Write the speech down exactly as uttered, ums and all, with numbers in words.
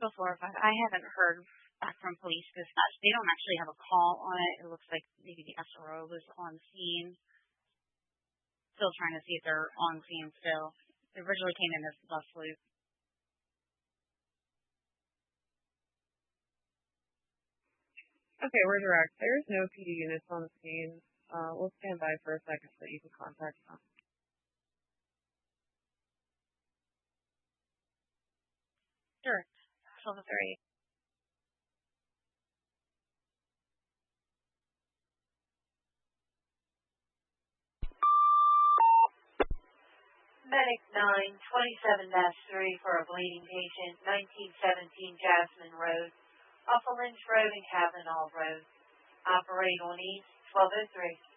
Central four oh five. I haven't heard back from police dispatch. They don't actually have a call on it. It looks like maybe the S R O was on scene. Still trying to see if they're on scene still. They originally came in as bus loop. Okay, we're direct. There's no P D units on the scene. Uh, we'll stand by for a second so that you can contact them. Sure. twelve oh three. Medic nine twenty-seven dash three for a bleeding patient, nineteen seventeen Jasmine Road, off of Lynch Road and Kavanaugh Road. Operate on East twelve oh three.